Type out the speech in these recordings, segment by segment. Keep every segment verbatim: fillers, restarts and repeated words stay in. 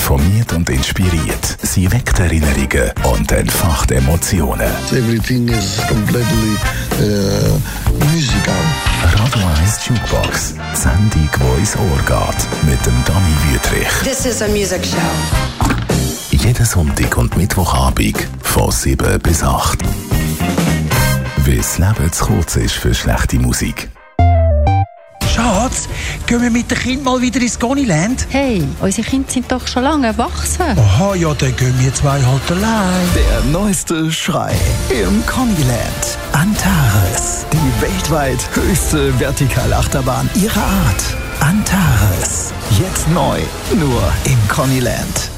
informiert und inspiriert. Sie weckt Erinnerungen und entfacht Emotionen. Everything is completely uh, musical. Radio eins Jukebox. Die Sendung, die ins Ohr geht. Mit dem Dani Wüthrich. This is a music show. Jeden Sonntag und Mittwochabend von sieben bis acht. Weil das Leben zu kurz ist für schlechte Musik. Schatz, gehen wir mit dem Kind mal wieder ins Goniland? Hey, unsere Kinder sind doch schon lange erwachsen. Aha, ja, dann gehen wir zwei halt allein. Der neueste Schrei im Goniland. Antares, die weltweit höchste Vertikalachterbahn ihrer Art. Antares, jetzt neu, nur im Goniland.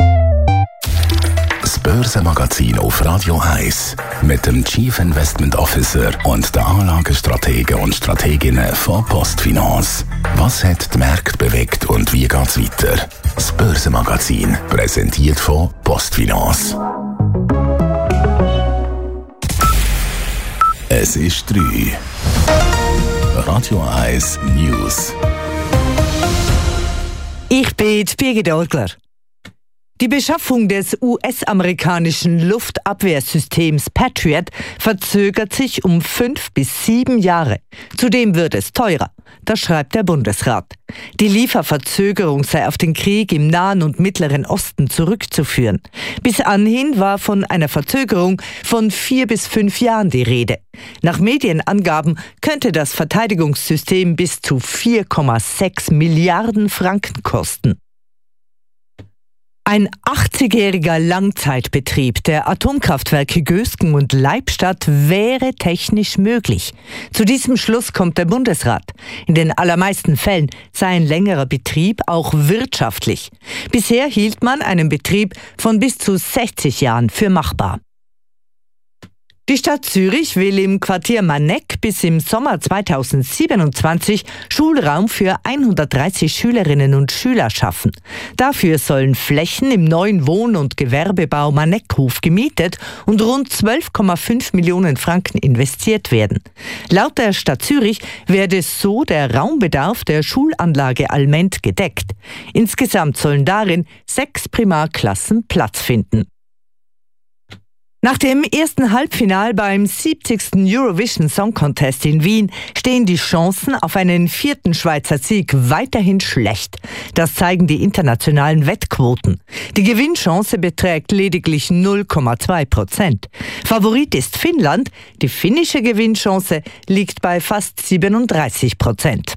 Das Börsenmagazin auf Radio eins mit dem Chief Investment Officer und den Anlagestrategen und Strateginnen von Postfinance. Was hat die Märkte bewegt und wie geht's weiter? Das Börsenmagazin, präsentiert von Postfinance. Es ist drei. Radio eins News. Ich bin Birgit Orgler. Die Beschaffung des U S-amerikanischen Luftabwehrsystems Patriot verzögert sich um fünf bis sieben Jahre. Zudem wird es teurer. Das schreibt der Bundesrat. Die Lieferverzögerung sei auf den Krieg im Nahen und Mittleren Osten zurückzuführen. Bis anhin war von einer Verzögerung von vier bis fünf Jahren die Rede. Nach Medienangaben könnte das Verteidigungssystem bis zu vier Komma sechs Milliarden Franken kosten. Ein achtzigjähriger Langzeitbetrieb der Atomkraftwerke Gösgen und Leibstadt wäre technisch möglich. Zu diesem Schluss kommt der Bundesrat. In den allermeisten Fällen sei ein längerer Betrieb auch wirtschaftlich. Bisher hielt man einen Betrieb von bis zu sechzig Jahren für machbar. Die Stadt Zürich will im Quartier Maneck bis im Sommer zweitausendsiebenundzwanzig Schulraum für hundertdreißig Schülerinnen und Schüler schaffen. Dafür sollen Flächen im neuen Wohn- und Gewerbebau Maneckhof gemietet und rund zwölf Komma fünf Millionen Franken investiert werden. Laut der Stadt Zürich werde so der Raumbedarf der Schulanlage Alment gedeckt. Insgesamt sollen darin sechs Primarklassen Platz finden. Nach dem ersten Halbfinal beim siebzigsten Eurovision Song Contest in Wien stehen die Chancen auf einen vierten Schweizer Sieg weiterhin schlecht. Das zeigen die internationalen Wettquoten. Die Gewinnchance beträgt lediglich null Komma zwei Prozent. Favorit ist Finnland. Die finnische Gewinnchance liegt bei fast siebenunddreißig Prozent.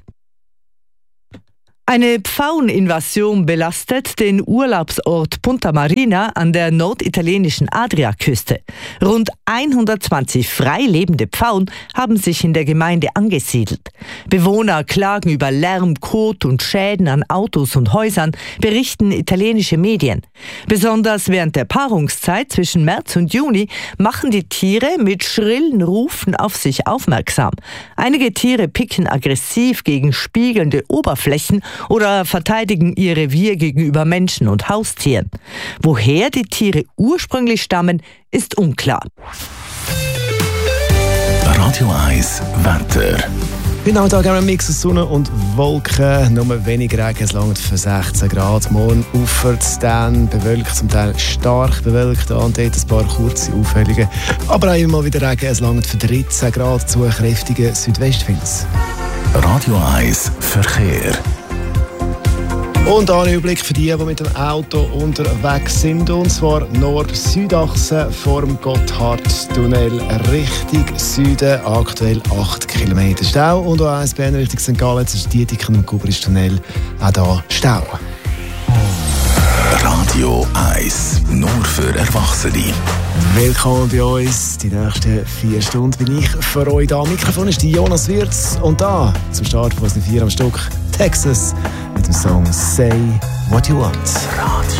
Eine Pfaueninvasion belastet den Urlaubsort Punta Marina an der norditalienischen Adriaküste. Rund hundertzwanzig frei lebende Pfauen haben sich in der Gemeinde angesiedelt. Bewohner klagen über Lärm, Kot und Schäden an Autos und Häusern, berichten italienische Medien. Besonders während der Paarungszeit zwischen März und Juni machen die Tiere mit schrillen Rufen auf sich aufmerksam. Einige Tiere picken aggressiv gegen spiegelnde Oberflächen oder verteidigen ihr Revier gegenüber Menschen und Haustieren. Woher die Tiere ursprünglich stammen, ist unklar. Radio eins Wetter. Heute Nachmittag haben wir einen Mix aus Sonne und Wolken. Nur wenig Regen, es langt für sechzehn Grad. Morgen ufert es dann bewölkt, zum Teil stark bewölkt an und dort ein paar kurze Aufhellungen. Aber auch immer wieder Regen, es langt für dreizehn Grad zu kräftigen Südwestwinds. Radio eins Verkehr. Und ein Überblick für die, die mit dem Auto unterwegs sind. Und zwar Nord-Südachse vorm Gotthardtunnel Richtung Süden. Aktuell acht Kilometer Stau. Und auch eins B N Richtung Sankt Gallen zwischen Dietiken und Kubristunnel. Auch hier Stau. Radio eins, nur für Erwachsene. Willkommen bei uns. Die nächsten vier Stunden bin ich für euch da. Am Mikrofon ist die Jonas Wirz. Und da, zum Start von uns vier am Stück, Texas mit dem Song Say What You Want. Radio